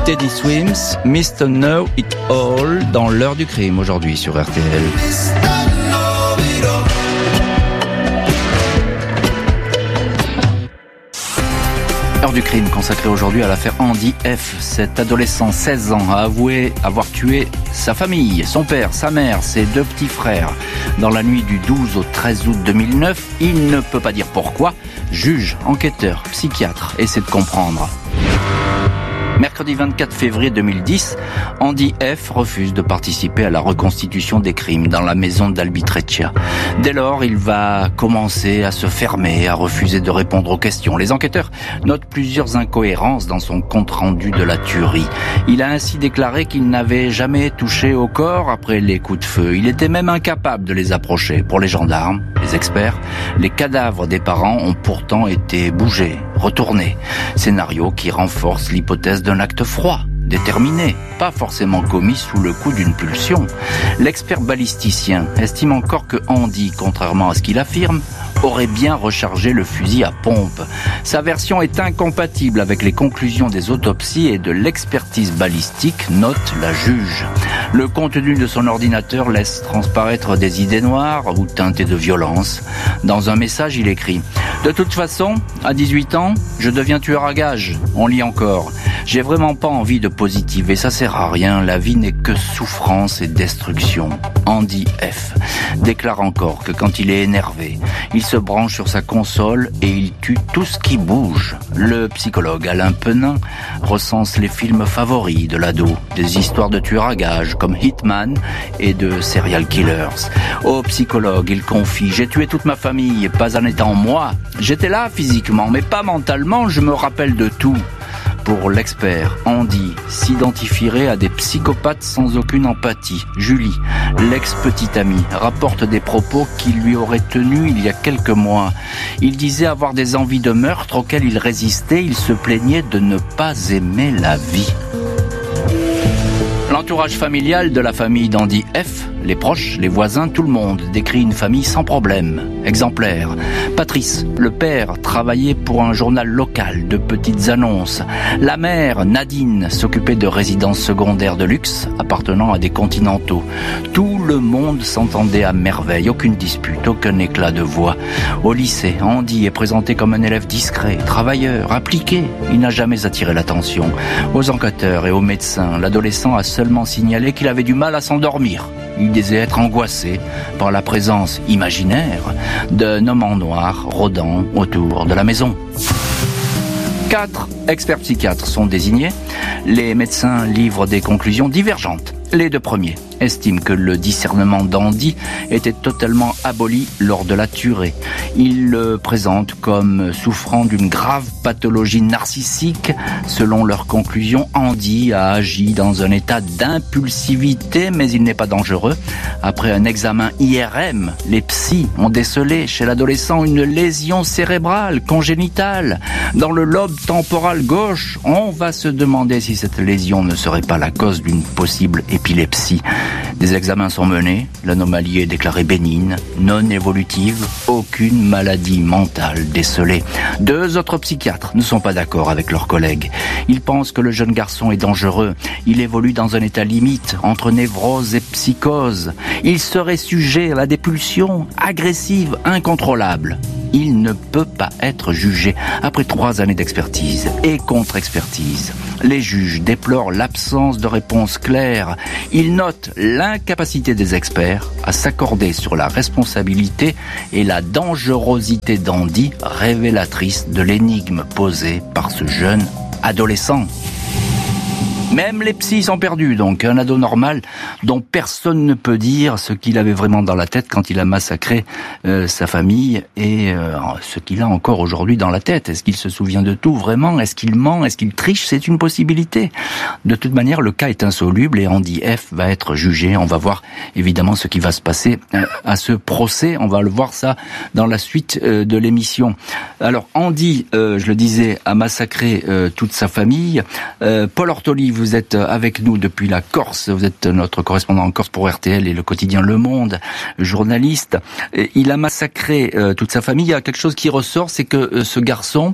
Teddy Swims, Mr. Know It All, dans l'heure du crime aujourd'hui sur RTL. L'heure du crime consacrée aujourd'hui à l'affaire Andy F. Cet adolescent, 16 ans, a avoué avoir tué sa famille, son père, sa mère, ses 2 petits frères. Dans la nuit du 12 au 13 août 2009, il ne peut pas dire pourquoi. Juge, enquêteur, psychiatre, essaie de comprendre. Mercredi 24 février 2010, Andy F. refuse de participer à la reconstitution des crimes dans la maison d'Albitreccia. Dès lors, il va commencer à se fermer, à refuser de répondre aux questions. Les enquêteurs notent plusieurs incohérences dans son compte-rendu de la tuerie. Il a ainsi déclaré qu'il n'avait jamais touché au corps après les coups de feu. Il était même incapable de les approcher. Pour les gendarmes, les experts, les cadavres des parents ont pourtant été bougés, retournés. Scénario qui renforce l'hypothèse d'un acte froid, déterminé, pas forcément commis sous le coup d'une pulsion. L'expert balisticien estime encore que Andy, contrairement à ce qu'il affirme, aurait bien rechargé le fusil à pompe. Sa version est incompatible avec les conclusions des autopsies et de l'expertise balistique, note la juge. Le contenu de son ordinateur laisse transparaître des idées noires ou teintées de violence. Dans un message, il écrit « De toute façon, à 18 ans, je deviens tueur à gages. » On lit encore « J'ai vraiment pas envie de positiver, ça sert à rien, la vie n'est que souffrance et destruction. » Andy F. déclare encore que quand il est énervé, il se branche sur sa console et il tue tout ce qui bouge. Le psychologue Alain Penin recense les films favoris de l'ado, des histoires de tueurs à gages comme Hitman et de serial killers. Au psychologue, il confie « J'ai tué toute ma famille, pas en étant moi. J'étais là physiquement, mais pas mentalement, je me rappelle de tout. » Pour l'expert, Andy s'identifierait à des psychopathes sans aucune empathie. Julie, l'ex-petite amie, rapporte des propos qu'il lui aurait tenus il y a quelques mois. Il disait avoir des envies de meurtre auxquelles il résistait, il se plaignait de ne pas aimer la vie. L'entourage familial de la famille d'Andy F., les proches, les voisins, tout le monde décrit une famille sans problème, exemplaire. Patrice, le père, travaillait pour un journal local de petites annonces. La mère, Nadine, s'occupait de résidences secondaires de luxe appartenant à des continentaux. Tout le monde s'entendait à merveille, aucune dispute, aucun éclat de voix. Au lycée, Andy est présenté comme un élève discret, travailleur, appliqué. Il n'a jamais attiré l'attention. Aux enquêteurs et aux médecins, l'adolescent a seulement signalé qu'il avait du mal à s'endormir. Il disait être angoissé par la présence imaginaire d'un homme en noir rôdant autour de la maison. 4 experts psychiatres sont désignés. Les médecins livrent des conclusions divergentes. Les 2 premiers estiment que le discernement d'Andy était totalement aboli lors de la tuerie. Ils le présentent comme souffrant d'une grave pathologie narcissique. Selon leurs conclusions, Andy a agi dans un état d'impulsivité, mais il n'est pas dangereux. Après un examen IRM, les psys ont décelé chez l'adolescent une lésion cérébrale congénitale dans le lobe temporal gauche. On va se demander si cette lésion ne serait pas la cause d'une possible épilepsie. Des examens sont menés, l'anomalie est déclarée bénigne, non évolutive, aucune maladie mentale décelée. 2 autres psychiatres ne sont pas d'accord avec leurs collègues. Ils pensent que le jeune garçon est dangereux. Il évolue dans un état limite entre névrose et psychose. Il serait sujet à des pulsions agressives, incontrôlables. Il ne peut pas être jugé après 3 années d'expertise et contre-expertise. Les juges déplorent l'absence de réponse claire. Ils notent l'incapacité des experts à s'accorder sur la responsabilité et la dangerosité d'Andy, révélatrice de l'énigme posée par ce jeune adolescent. Même les psys sont perdus, donc un ado normal dont personne ne peut dire ce qu'il avait vraiment dans la tête quand il a massacré sa famille et ce qu'il a encore aujourd'hui dans la tête. Est-ce qu'il se souvient de tout vraiment? Est-ce qu'il ment? Est-ce qu'il triche? C'est une possibilité. De toute manière, le cas est insoluble et Andy F. va être jugé. On va voir évidemment ce qui va se passer à ce procès. On va le voir ça dans la suite de l'émission. Alors Andy, je le disais, a massacré toute sa famille. Paul Ortoli vous vous êtes avec nous depuis la Corse. Vous êtes notre correspondant en Corse pour RTL et le quotidien Le Monde, journaliste. Il a massacré toute sa famille. Il y a quelque chose qui ressort, c'est que ce garçon,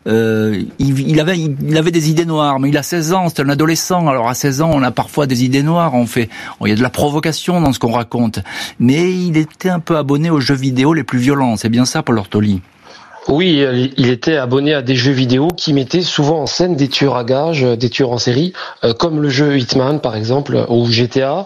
il avait des idées noires, mais il a 16 ans, c'est un adolescent. Alors à 16 ans, on a parfois des idées noires, il y a de la provocation dans ce qu'on raconte. Mais il était un peu abonné aux jeux vidéo les plus violents. C'est bien ça, Paul Ortoli? Oui, il était abonné à des jeux vidéo qui mettaient souvent en scène des tueurs à gages, des tueurs en série, comme le jeu Hitman par exemple, ou GTA.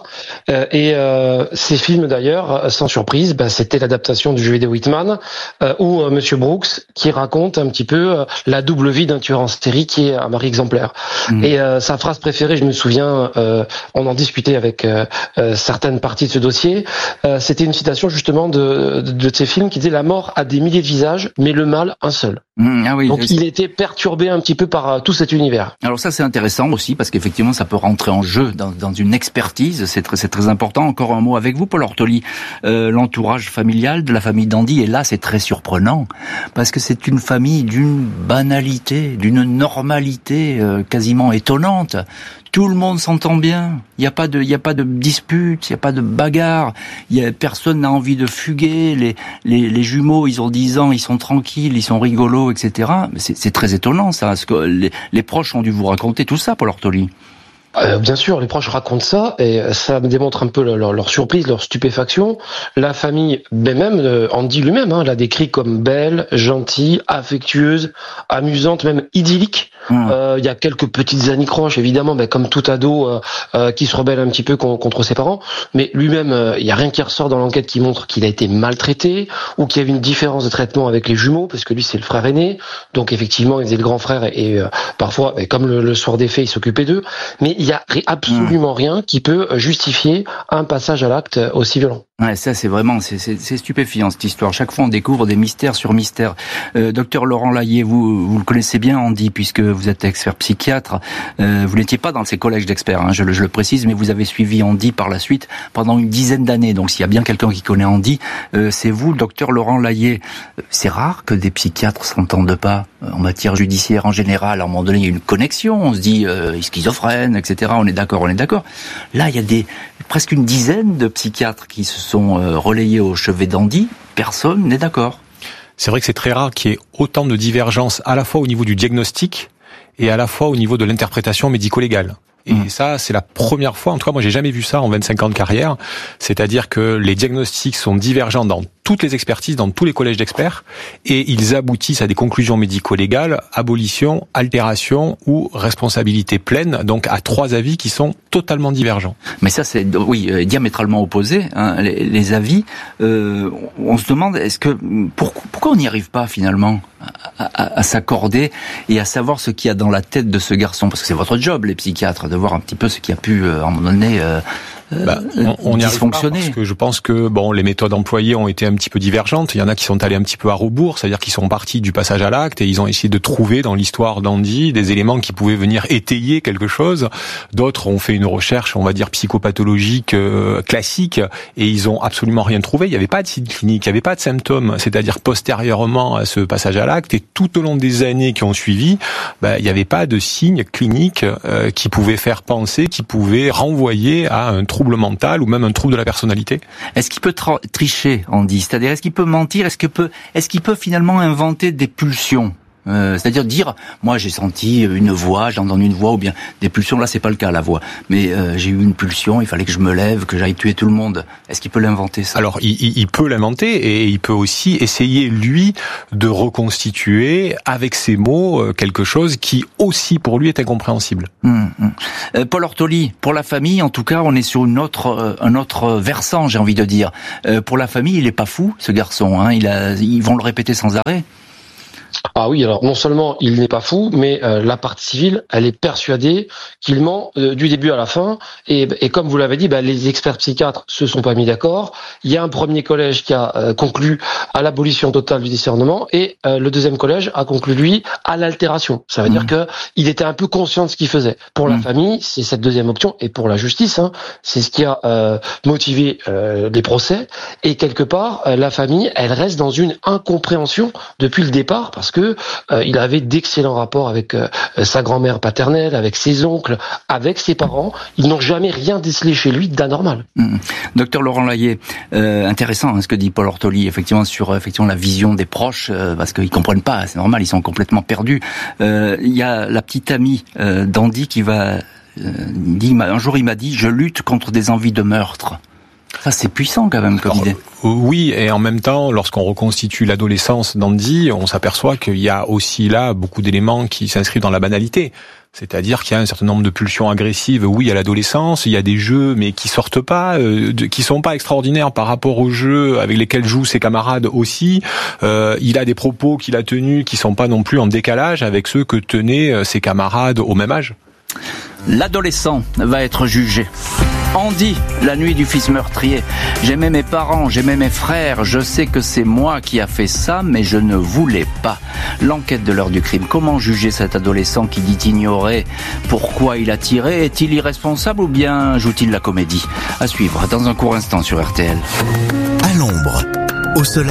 Ces films d'ailleurs, sans surprise, c'était l'adaptation du jeu vidéo Hitman, où Monsieur Brooks qui raconte un petit peu la double vie d'un tueur en série qui est un mari exemplaire. Et sa phrase préférée, je me souviens, on en discutait avec certaines parties de ce dossier, c'était une citation justement de ces films qui disait: la mort a des milliers de visages, mais le mal un seul. Ah oui, donc il était perturbé un petit peu par tout cet univers. Alors ça c'est intéressant aussi parce qu'effectivement ça peut rentrer en jeu dans une expertise, c'est très important. Encore un mot avec vous, Paul Ortoli. L'entourage familial de la famille d'Andy, et là c'est très surprenant parce que c'est une famille d'une banalité, d'une normalité quasiment étonnante. Tout le monde s'entend bien. Il n'y a pas de dispute, il n'y a pas de bagarre. Personne n'a envie de fuguer. Les jumeaux, ils ont 10 ans, ils sont tranquilles, ils sont rigolos, etc. Mais c'est très étonnant, ça. Parce que les proches ont dû vous raconter tout ça, Paul Ortoli. Bien sûr, les proches racontent ça et ça me démontre un peu leur surprise, leur stupéfaction. La famille, même Andy lui-même, l'a décrit comme belle, gentille, affectueuse, amusante, même idyllique. Il y a quelques petites anicroches, évidemment, comme tout ado qui se rebelle un petit peu contre ses parents. Mais lui-même, il y a rien qui ressort dans l'enquête qui montre qu'il a été maltraité ou qu'il y avait une différence de traitement avec les jumeaux, parce que lui, c'est le frère aîné. Donc effectivement, il faisait le grand frère et parfois, comme le soir des faits, il s'occupait d'eux. Mais il y a absolument rien qui peut justifier un passage à l'acte aussi violent. Ouais, ça c'est vraiment c'est stupéfiant cette histoire. Chaque fois on découvre des mystères sur mystères. Docteur Laurent Layet, vous le connaissez bien, Andy, puisque vous êtes expert psychiatre. Vous n'étiez pas dans ces collèges d'experts, je le précise, mais vous avez suivi Andy par la suite pendant une dizaine d'années. Donc s'il y a bien quelqu'un qui connaît Andy, c'est vous, docteur Laurent Layet. C'est rare que des psychiatres s'entendent pas en matière judiciaire en général. À un moment donné, il y a une connexion. On se dit schizophrène, etc. On est d'accord. Là, il y a presque une dizaine de psychiatres qui se sont relayés au chevet d'Andy. Personne n'est d'accord. C'est vrai que c'est très rare qu'il y ait autant de divergences à la fois au niveau du diagnostic et à la fois au niveau de l'interprétation médico-légale. Et ça, c'est la première fois, en tout cas moi j'ai jamais vu ça en 25 ans de carrière, c'est-à-dire que les diagnostics sont divergents dans toutes les expertises, dans tous les collèges d'experts, et ils aboutissent à des conclusions médico-légales, abolition, altération ou responsabilité pleine, donc à 3 avis qui sont totalement divergents. Mais ça c'est diamétralement opposé, les avis. On se demande pourquoi on n'y arrive pas finalement à s'accorder et à savoir ce qu'il y a dans la tête de ce garçon, parce que c'est votre job, les psychiatres, de voir un petit peu ce qui a pu à un moment donné on y arrive pas parce que je pense que les méthodes employées ont été un petit peu divergentes. Il y en a qui sont allés un petit peu à rebours, c'est-à-dire qu'ils sont partis du passage à l'acte et ils ont essayé de trouver dans l'histoire d'Andy des éléments qui pouvaient venir étayer quelque chose. D'autres ont fait une recherche, on va dire psychopathologique classique, et ils ont absolument rien trouvé. Il n'y avait pas de signe clinique, il n'y avait pas de symptômes, c'est-à-dire postérieurement à ce passage à l'acte, et tout au long des années qui ont suivi, il n'y avait pas de signes cliniques qui pouvaient faire penser, qui pouvaient renvoyer à un trouble mental ou même un trouble de la personnalité. Est-ce qu'il peut tricher, Andy ? C'est-à-dire, est-ce qu'il peut mentir ? Est-ce qu'il peut finalement inventer des pulsions ? C'est-à-dire dire, moi j'ai senti une voix, j'ai entendu une voix, ou bien des pulsions, là c'est pas le cas la voix, mais j'ai eu une pulsion, il fallait que je me lève, que j'aille tuer tout le monde. Est-ce qu'il peut l'inventer ça ? Alors il peut l'inventer et il peut aussi essayer lui de reconstituer avec ses mots quelque chose qui aussi pour lui est incompréhensible. Paul Ortoli, pour la famille en tout cas on est sur un autre versant, j'ai envie de dire. Pour la famille il est pas fou ce garçon, ils vont le répéter sans arrêt. Ah oui, alors non seulement il n'est pas fou, mais la partie civile, elle est persuadée qu'il ment du début à la fin. Et comme vous l'avez dit, les experts psychiatres se sont pas mis d'accord. Il y a un premier collège qui a conclu à l'abolition totale du discernement, et le deuxième collège a conclu, lui, à l'altération. Ça veut dire que il était un peu conscient de ce qu'il faisait. Pour la famille, c'est cette deuxième option, et pour la justice, c'est ce qui a motivé les procès. Et quelque part, la famille, elle reste dans une incompréhension depuis le départ, parce parce que il avait d'excellents rapports avec sa grand-mère paternelle, avec ses oncles, avec ses parents. Ils n'ont jamais rien décelé chez lui d'anormal. Docteur Laurent Layet, intéressant ce que dit Paul Ortoli, effectivement, sur la vision des proches, parce qu'ils comprennent pas, c'est normal, ils sont complètement perdus. Il y a la petite amie d'Andy qui un jour il m'a dit « Je lutte contre des envies de meurtre ». Ça, c'est puissant quand même comme idée. Oui, et en même temps, lorsqu'on reconstitue l'adolescence d'Andy, on s'aperçoit qu'il y a aussi là beaucoup d'éléments qui s'inscrivent dans la banalité. C'est-à-dire qu'il y a un certain nombre de pulsions agressives, oui, à l'adolescence, il y a des jeux, mais qui sortent pas, qui sont pas extraordinaires par rapport aux jeux avec lesquels jouent ses camarades aussi. Il a des propos qu'il a tenus qui sont pas non plus en décalage avec ceux que tenaient ses camarades au même âge. L'adolescent va être jugé. Andy, la nuit du fils meurtrier. J'aimais mes parents, j'aimais mes frères. Je sais que c'est moi qui a fait ça, mais je ne voulais pas. L'enquête de l'heure du crime. Comment juger cet adolescent qui dit ignorer pourquoi il a tiré? Est-il irresponsable ou bien joue-t-il la comédie? À suivre dans un court instant sur RTL. À l'ombre, au soleil.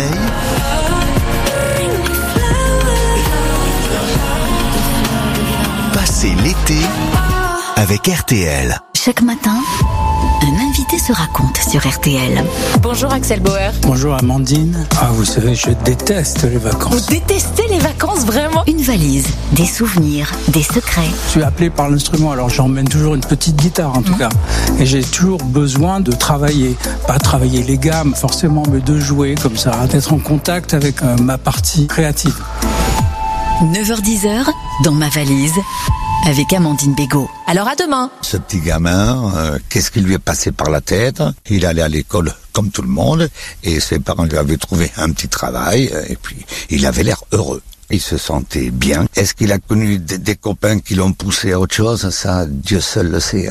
Passez l'été avec RTL. Chaque matin, un invité se raconte sur RTL. Bonjour Axel Bauer. Bonjour Amandine. Ah, vous savez, je déteste les vacances. Vous détestez les vacances, vraiment? Une valise, des souvenirs, des secrets. Je suis appelé par l'instrument, alors j'emmène toujours une petite guitare en tout cas. Et j'ai toujours besoin de travailler. Pas travailler les gammes forcément, mais de jouer comme ça, d'être en contact avec ma partie créative. 9h-10h, dans ma valise, avec Amandine Bégaud. Alors à demain. Ce petit gamin, qu'est-ce qui lui est passé par la tête? Il allait à l'école comme tout le monde et ses parents lui avaient trouvé un petit travail et puis il avait l'air heureux. Il se sentait bien. Est-ce qu'il a connu des copains qui l'ont poussé à autre chose? Ça, Dieu seul le sait.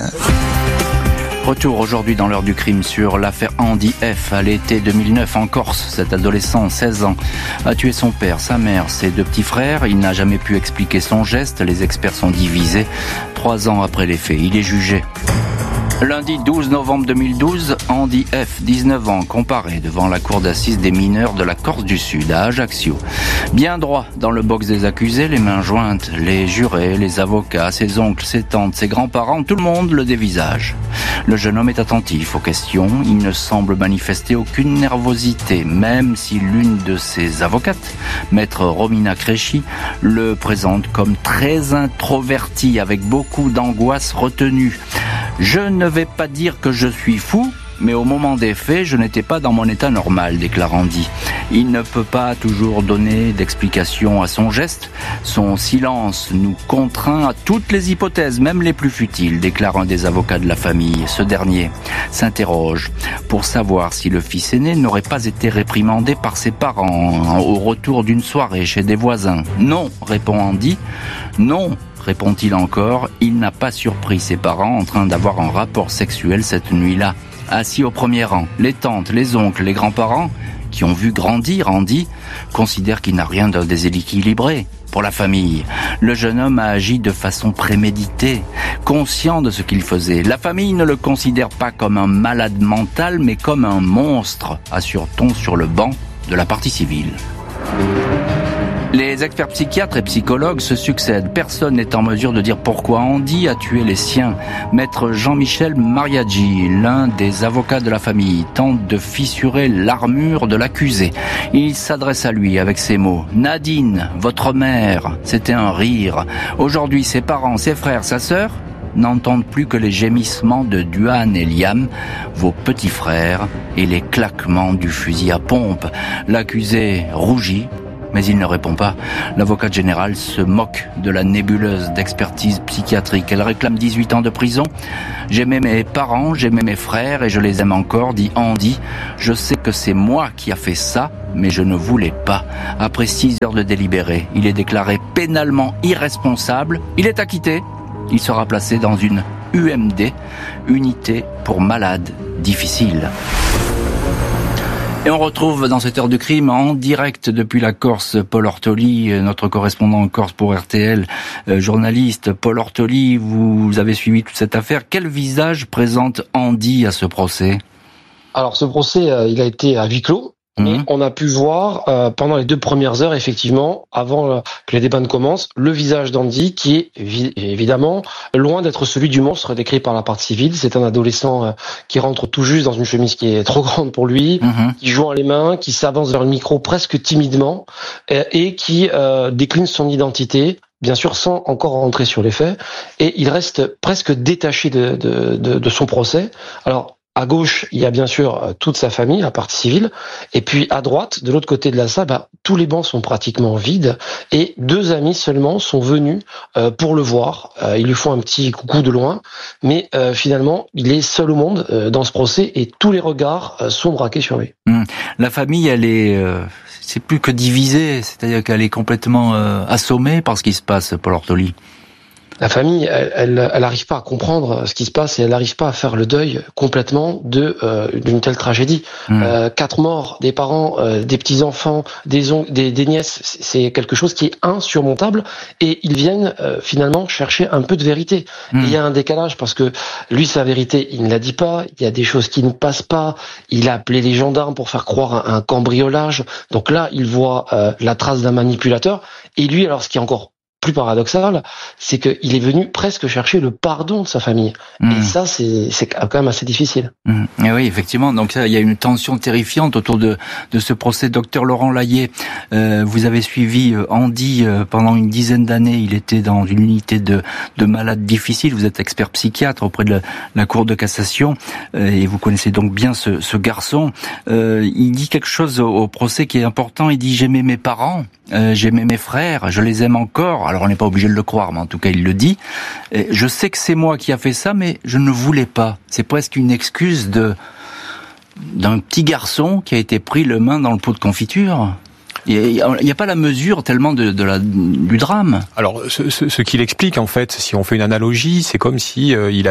Retour aujourd'hui dans l'heure du crime sur l'affaire Andy F. À l'été 2009 en Corse, cet adolescent, 16 ans, a tué son père, sa mère, ses deux petits frères. Il n'a jamais pu expliquer son geste. Les experts sont divisés. 3 ans après les faits, il est jugé. Lundi 12 novembre 2012, Andy F, 19 ans, comparé devant la cour d'assises des mineurs de la Corse du Sud à Ajaccio. Bien droit dans le box des accusés, les mains jointes, les jurés, les avocats, ses oncles, ses tantes, ses grands-parents, tout le monde le dévisage. Le jeune homme est attentif aux questions, il ne semble manifester aucune nervosité, même si l'une de ses avocates, maître Romina Cresci, le présente comme très introverti, avec beaucoup d'angoisse retenue. Je ne vais pas dire que je suis fou, mais au moment des faits, je n'étais pas dans mon état normal, déclare Andy. Il ne peut pas toujours donner d'explication à son geste. Son silence nous contraint à toutes les hypothèses, même les plus futiles, déclare un des avocats de la famille. Ce dernier s'interroge pour savoir si le fils aîné n'aurait pas été réprimandé par ses parents au retour d'une soirée chez des voisins. Non, répond Andy. Non, répond-il encore, il n'a pas surpris ses parents en train d'avoir un rapport sexuel cette nuit-là. Assis au premier rang, les tantes, les oncles, les grands-parents, qui ont vu grandir Andy, considèrent qu'il n'a rien de déséquilibré. Pour la famille, le jeune homme a agi de façon préméditée, conscient de ce qu'il faisait. La famille ne le considère pas comme un malade mental, mais comme un monstre, assure-t-on sur le banc de la partie civile. Les experts psychiatres et psychologues se succèdent. Personne n'est en mesure de dire pourquoi Andy a tué les siens. Maître Jean-Michel Mariaggi, l'un des avocats de la famille, tente de fissurer l'armure de l'accusé. Il s'adresse à lui avec ces mots. « Nadine, votre mère, c'était un rire. Aujourd'hui, ses parents, ses frères, sa sœur n'entendent plus que les gémissements de Duane et Liam, vos petits frères, et les claquements du fusil à pompe. » L'accusé rougit, mais il ne répond pas. L'avocate générale se moque de la nébuleuse d'expertise psychiatrique. Elle réclame 18 ans de prison. « J'aimais mes parents, j'aimais mes frères et je les aime encore », dit Andy. « Je sais que c'est moi qui a fait ça, mais je ne voulais pas. » Après 6 heures de délibéré, il est déclaré pénalement irresponsable. Il est acquitté. Il sera placé dans une UMD, unité pour malades difficiles. Et on retrouve dans cette heure du crime en direct depuis la Corse Paul Ortoli, notre correspondant en Corse pour RTL, journaliste. Paul Ortoli, vous avez suivi toute cette affaire. Quel visage présente Andy à ce procès ? Alors ce procès, il a été à huis clos. Mais on a pu voir pendant les 2 premières heures, effectivement, avant que les débats ne commencent, le visage d'Andy qui est évidemment loin d'être celui du monstre décrit par la partie civile. C'est un adolescent qui rentre tout juste dans une chemise qui est trop grande pour lui, qui joue les mains, qui s'avance vers le micro presque timidement et qui décline son identité, bien sûr sans encore rentrer sur les faits, et il reste presque détaché de son procès. Alors, à gauche, il y a bien sûr toute sa famille, la partie civile, et puis à droite, de l'autre côté de la salle, tous les bancs sont pratiquement vides, et 2 amis seulement sont venus pour le voir. Ils lui font un petit coucou de loin, mais finalement, il est seul au monde dans ce procès, et tous les regards sont braqués sur lui. La famille, elle est... c'est plus que divisée, c'est-à-dire qu'elle est complètement assommée par ce qui se passe, Paul Ortoli. La famille, elle arrive pas à comprendre ce qui se passe et elle n'arrive pas à faire le deuil complètement d'une telle tragédie. 4 morts, des parents, des petits enfants, des nièces, c'est quelque chose qui est insurmontable et ils viennent finalement chercher un peu de vérité. Et il y a un décalage parce que lui, sa vérité, il ne la dit pas. Il y a des choses qui ne passent pas. Il a appelé les gendarmes pour faire croire à un cambriolage. Donc là, il voit la trace d'un manipulateur. Et lui, alors ce qui est encore plus paradoxal, c'est qu'il est venu presque chercher le pardon de sa famille. Et ça, c'est quand même assez difficile. Et oui, effectivement. Donc il y a une tension terrifiante autour de ce procès. Docteur Laurent Layet, vous avez suivi Andy pendant une dizaine d'années. Il était dans une unité de malades difficiles. Vous êtes expert psychiatre auprès de la Cour de cassation et vous connaissez donc bien ce garçon. Il dit quelque chose au procès qui est important. Il dit: j'aimais mes parents, j'aimais mes frères, je les aime encore. Alors on n'est pas obligé de le croire, mais en tout cas il le dit. Et je sais que c'est moi qui a fait ça, mais je ne voulais pas. C'est presque une excuse d'un petit garçon qui a été pris le main dans le pot de confiture. Il n'y a pas la mesure tellement du drame. Alors, ce qu'il explique, en fait, si on fait une analogie, c'est comme si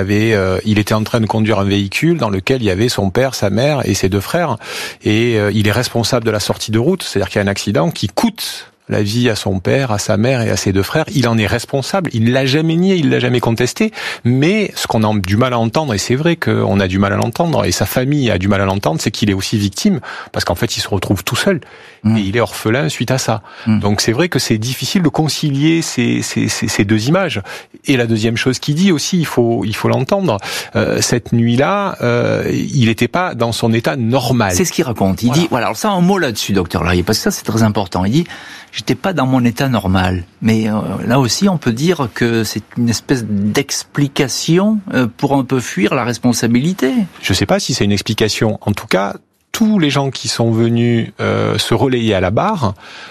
il était en train de conduire un véhicule dans lequel il y avait son père, sa mère et ses 2 frères, et il est responsable de la sortie de route, c'est-à-dire qu'il y a un accident qui coûte la vie à son père, à sa mère et à ses 2 frères. Il en est responsable. Il l'a jamais nié, il l'a jamais contesté. Mais ce qu'on a du mal à entendre, et c'est vrai qu'on a du mal à l'entendre, et sa famille a du mal à l'entendre, c'est qu'il est aussi victime, parce qu'en fait, il se retrouve tout seul. Et il est orphelin suite à ça. Donc c'est vrai que c'est difficile de concilier ces 2 images. Et la deuxième chose qu'il dit aussi, il faut l'entendre. Cette nuit-là, il n'était pas dans son état normal. C'est ce qu'il raconte. Il dit, voilà, alors ça, un mot là-dessus, docteur Layet, parce que ça, c'est très important. Il dit: j'étais pas dans mon état normal. Mais là aussi, on peut dire que c'est une espèce d'explication pour un peu fuir la responsabilité. Je sais pas si c'est une explication. En tout cas, tous les gens qui sont venus se relayer à la barre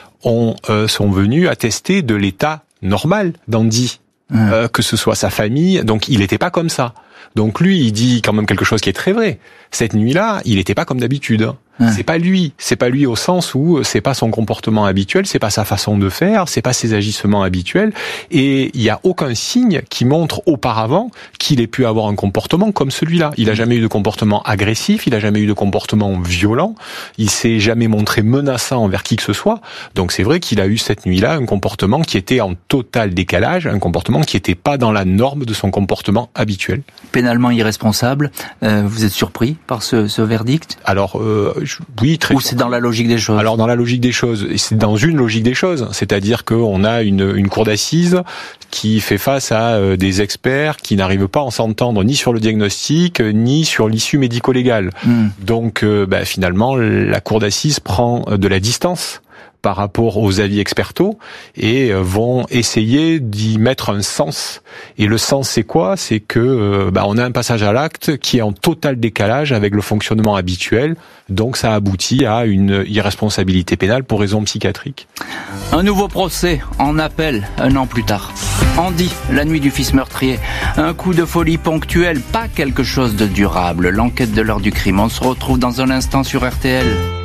sont venus attester de l'état normal d'Andy. Que ce soit sa famille. Donc, il n'était pas comme ça. Donc lui, il dit quand même quelque chose qui est très vrai. Cette nuit-là, il n'était pas comme d'habitude. C'est pas lui au sens où c'est pas son comportement habituel, c'est pas sa façon de faire, c'est pas ses agissements habituels, et il y a aucun signe qui montre auparavant qu'il ait pu avoir un comportement comme celui-là. Il a jamais eu de comportement agressif, il a jamais eu de comportement violent, il s'est jamais montré menaçant envers qui que ce soit. Donc c'est vrai qu'il a eu cette nuit-là un comportement qui était en total décalage, un comportement qui était pas dans la norme de son comportement habituel. Pénalement irresponsable, vous êtes surpris par ce verdict ? Alors oui, très. Ou c'est dans la logique des choses ? Alors dans la logique des choses, c'est dans une logique des choses, c'est-à-dire qu'on a une cour d'assises qui fait face à des experts qui n'arrivent pas à s'entendre ni sur le diagnostic ni sur l'issue médico-légale. Donc finalement la cour d'assises prend de la distance par rapport aux avis expertaux et vont essayer d'y mettre un sens. Et le sens, c'est quoi ? C'est que on a un passage à l'acte qui est en total décalage avec le fonctionnement habituel. Donc ça aboutit à une irresponsabilité pénale pour raison psychiatrique. Un nouveau procès en appel 1 an plus tard. Andy, la nuit du fils meurtrier. Un coup de folie ponctuel, pas quelque chose de durable. L'enquête de l'heure du crime. On se retrouve dans un instant sur RTL.